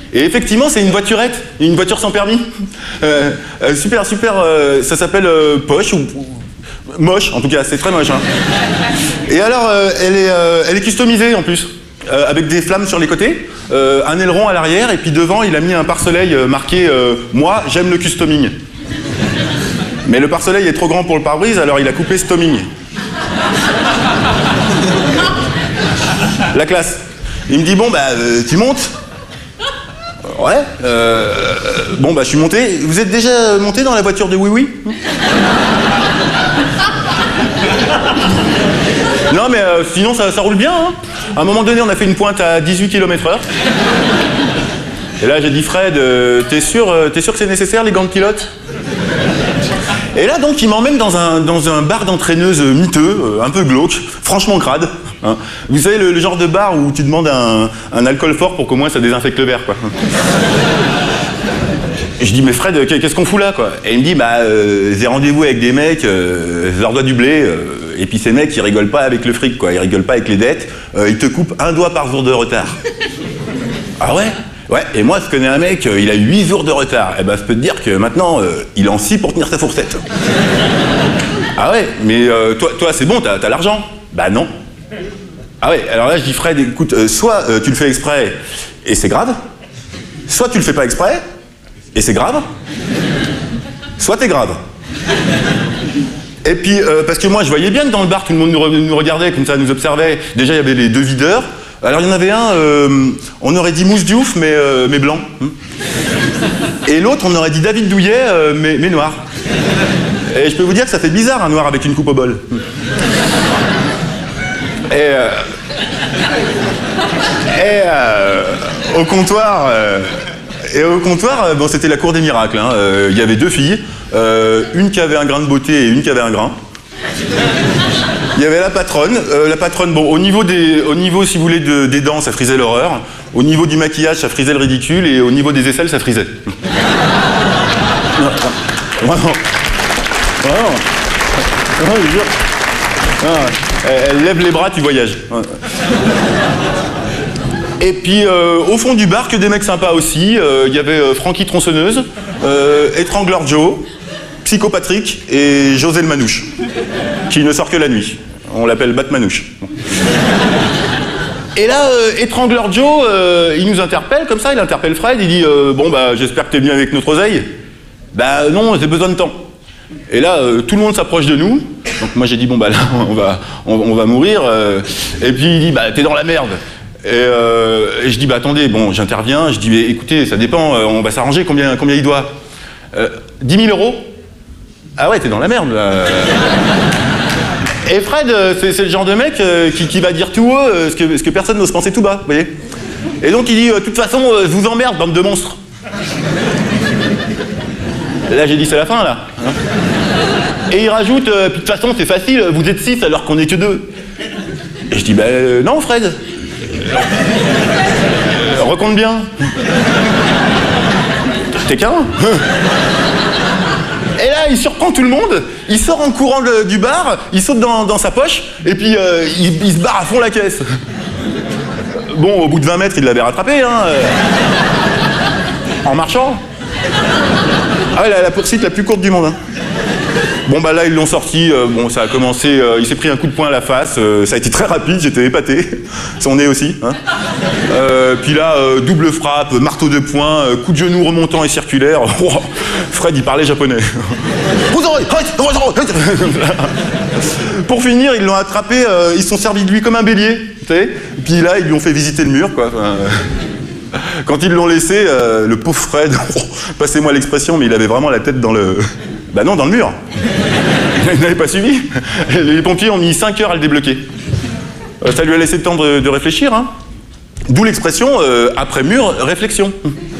Et effectivement, c'est une voiturette, une voiture sans permis. Super, ça s'appelle Poche, ou moche, en tout cas, c'est très moche. Hein. Et alors, elle est customisée en plus, avec des flammes sur les côtés, un aileron à l'arrière, et puis devant, il a mis un pare-soleil marqué « Moi, j'aime le customing ». Mais le pare-soleil est trop grand pour le pare-brise, alors il a coupé stoming. La classe. Il me dit, bon, bah, tu montes? Ouais. Bon, bah, je suis monté. Vous êtes déjà monté dans la voiture de Oui Oui? Non, mais sinon, ça roule bien. Hein. À un moment donné, on a fait une pointe à 18 km/h. Et là, j'ai dit, Fred, t'es sûr que c'est nécessaire, les gants de pilote? Et là, donc, il m'emmène dans un bar d'entraîneuse miteux, un peu glauque, franchement crade. Hein. Vous savez, le genre de bar où tu demandes un alcool fort pour qu'au moins ça désinfecte le verre, quoi. Et je dis, mais Fred, qu'est-ce qu'on fout là, quoi? Et il me dit, bah, j'ai rendez-vous avec des mecs, je leur dois du blé, et puis ces mecs, ils rigolent pas avec le fric, quoi. Ils rigolent pas avec les dettes, ils te coupent un doigt par jour de retard. Ah ouais? Ouais, et moi, je connais un mec, il a 8 jours de retard. Eh ben, je peux te dire que maintenant, il est en scie pour tenir sa fourchette. Ah ouais, mais toi c'est bon, t'as l'argent? Bah non. Ah ouais, alors là, je dis, Fred, écoute, soit tu le fais exprès, et c'est grave, soit tu le fais pas exprès, et c'est grave, soit t'es grave. Et puis, parce que moi, je voyais bien que dans le bar, tout le monde nous regardait, comme ça, nous observait. Déjà, il y avait les 2 videurs. Alors, il y en avait un, on aurait dit Mousse Diouf, mais blanc. Et l'autre, on aurait dit David Douillet, mais noir. Et je peux vous dire que ça fait bizarre, un noir avec une coupe au bol. Et au comptoir, bon, c'était la cour des miracles. Hein. Il y avait 2 filles, une qui avait un grain de beauté et une qui avait un grain. Il y avait la patronne, bon, au niveau, si vous voulez, des dents, ça frisait l'horreur. Au niveau du maquillage, ça frisait le ridicule. Et au niveau des aisselles, ça frisait. Vraiment. Non, je jure. Non, elle lève les bras, tu voyages. Et puis, au fond du bar, que des mecs sympas aussi. Il y avait Francky Tronçonneuse, Étrangleur Joe, Psycho Patrick et José le Manouche, qui ne sort que la nuit. On l'appelle Batmanouche. Et là, Étrangleur Joe, il nous interpelle comme ça, il interpelle Fred, il dit bon, bah, j'espère que t'es venu avec notre oseille. Bah non, j'ai besoin de temps. Et là, tout le monde s'approche de nous. Donc moi j'ai dit bon, bah là, on va mourir. Et puis il dit bah, t'es dans la merde. Et je dis bah attendez, bon, j'interviens, je dis mais écoutez, ça dépend, on va s'arranger, combien il doit 10 000 €. Ah ouais, t'es dans la merde là. Et Fred, c'est le genre de mec qui va dire tout haut ce que personne n'ose penser tout bas, vous voyez. Et donc il dit, de toute façon, je vous emmerde, bande de monstres. Et là j'ai dit, c'est la fin, là. Hein. Et il rajoute, puis de toute façon, c'est facile, vous êtes 6 alors qu'on est que 2. Et je dis, bah non, Fred. Recompte bien. T'es qu'un. Et là, il surprend tout le monde, il sort en courant du bar, il saute dans sa poche, et puis il se barre à fond la caisse. Bon, au bout de 20 mètres, il l'avait rattrapé, hein. En marchant. Ah ouais, la poursuite la plus courte du monde, hein. Bon, bah là, ils l'ont sorti, bon, ça a commencé, il s'est pris un coup de poing à la face, ça a été très rapide, j'étais épaté. Son nez aussi, hein. Puis là, double frappe, marteau de poing, coup de genou remontant et circulaire. Oh, Fred, il parlait japonais. Pour finir, ils l'ont attrapé, ils se sont servis de lui comme un bélier, tu sais. Puis là, ils lui ont fait visiter le mur, quoi. Enfin, quand ils l'ont laissé, le pauvre Fred, oh, passez-moi l'expression, mais il avait vraiment la tête dans le... Bah non, dans le mur. Il n'avait pas suivi. Les pompiers ont mis 5 heures à le débloquer. Ça lui a laissé le temps de réfléchir, hein. D'où l'expression après mur, réflexion.